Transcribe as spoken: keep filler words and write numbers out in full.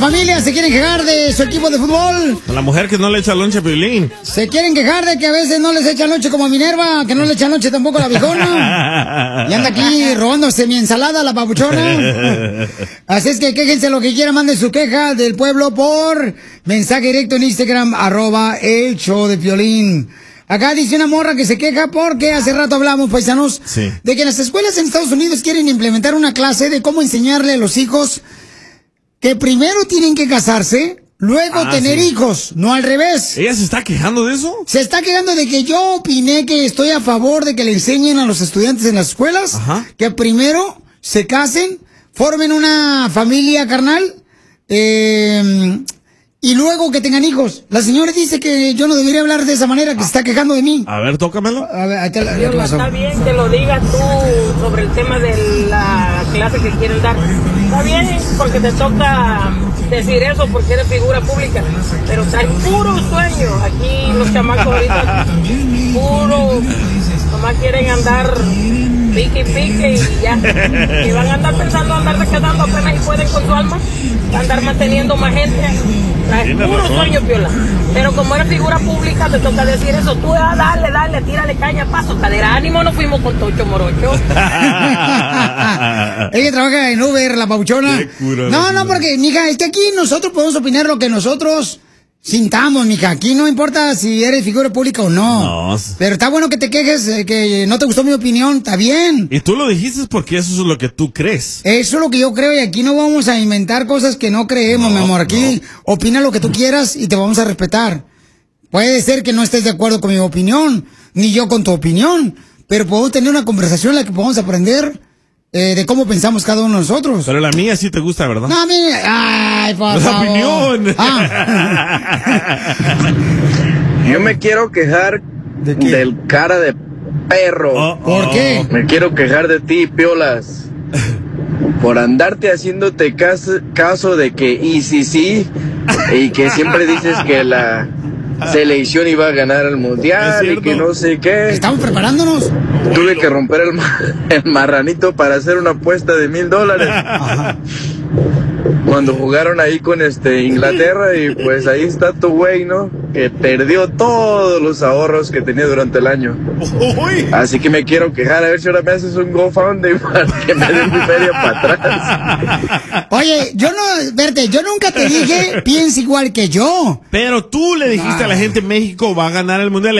familia se quieren quejar de su equipo de fútbol. La mujer que no le echa lonche a Piolín. Se quieren quejar de que a veces no les echan lonche como a Minerva, que no le echan lonche tampoco a la viejona. Y anda aquí robándose mi ensalada, la papuchona. Así es que quéjense lo que quieran, manden su queja del pueblo por mensaje directo en Instagram, arroba el show de Piolín. Acá dice una morra que se queja porque hace rato hablamos, paisanos, sí. de que en las escuelas en Estados Unidos quieren implementar una clase de cómo enseñarle a los hijos que primero tienen que casarse, luego ah, tener sí. hijos, no al revés. ¿Ella se está quejando de eso? Se está quejando de que yo opiné que estoy a favor de que le enseñen a los estudiantes en las escuelas Ajá. que primero se casen, formen una familia carnal, eh... y luego que tengan hijos. La señora dice que yo no debería hablar de esa manera, que se está quejando de mí. A ver, tócamelo. A ver, ahí te la, Dios, está bien que lo digas tú sobre el tema de la clase que quieren dar. Está bien, porque te toca decir eso porque eres figura pública. Pero está en puro sueño. Aquí los chamacos ahorita, puro, nomás quieren andar pique, pique y ya. Y van a andar pensando, andar quedando apenas y pueden con su alma, andar manteniendo más gente. Es puro sueño, Piola. Pero como eres figura pública, te toca decir eso. Tú, ah, dale, dale, tírale caña, paso, cadera, ánimo, no fuimos con Tocho Morocho. Ella trabaja en Uber, la pauchona. No, no, porque, mija, es que aquí nosotros podemos opinar lo que nosotros sintamos, mija. Aquí no importa si eres figura pública o no. No. Pero está bueno que te quejes, eh, que no te gustó mi opinión, está bien. Y tú lo dijiste porque eso es lo que tú crees. Eso es lo que yo creo y aquí no vamos a inventar cosas que no creemos, no, mi amor. Aquí no. opina lo que tú quieras y te vamos a respetar. Puede ser que no estés de acuerdo con mi opinión, ni yo con tu opinión, pero podemos tener una conversación en la que podamos aprender eh, de cómo pensamos cada uno de nosotros. Pero la mía sí te gusta, ¿verdad? No, a mí... Ay, por La favor. opinión. Ah. Yo me quiero quejar ¿De qué? del cara de perro. Oh, ¿Por oh. qué? Me quiero quejar de ti, Piolas. Por andarte haciéndote caso, caso de que y sí, sí, y que siempre dices que la selección iba a ganar el mundial y que no sé qué. Estamos preparándonos. Tuve que romper el, ma- el marranito para hacer una apuesta de mil dólares. Ajá. Cuando jugaron ahí con este Inglaterra y pues ahí está tu güey, ¿no? Que perdió todos los ahorros que tenía durante el año. Uy. Así que me quiero quejar, a ver si ahora me haces un GoFundMe para que me den mi feria para atrás. Oye, yo no, verte, yo nunca te dije piensa igual que yo. Pero tú le dijiste a la gente México va a ganar el mundial.